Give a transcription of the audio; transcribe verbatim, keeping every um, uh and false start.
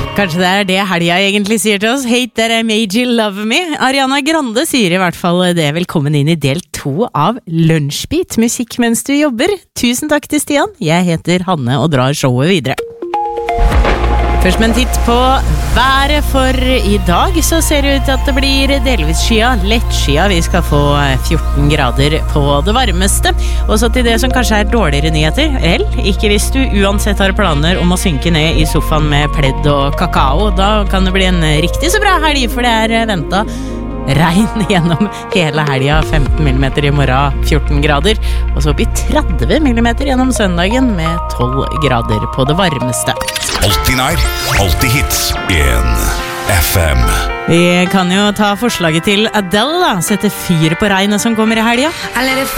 Kanskje det er det helga egentlig sier til oss. Hate that I made you love me. Ariana Grande sier i hvert fall det. Velkommen inn i del to av Lunsjbit, musikk mens du jobber. Tusen takk til Stian. Jeg heter Hanne og drar showet videre. Først med en titt på været, for i dag så ser det ut til at det blir delvis skya, lett skya. Vi skal få fjorten grader på det varmeste. Og så til det som kanskje er dårligere nyheter. Vel, ikke hvis du uansett har planer om å synke ned i sofaen med pledd og kakao. Da kan det bli en riktig så bra helg, for det er ventet regn gjennom hele helga. Femten millimeter i morgen, fjorten grader. Og så opp i tretti millimeter gjennom søndagen med tolv grader på det varmeste. Alltid nær, alltid hits. En F M. Vi kan jo ta forslaget til Adele da. Sette fyr på regnet som kommer i helga. I let it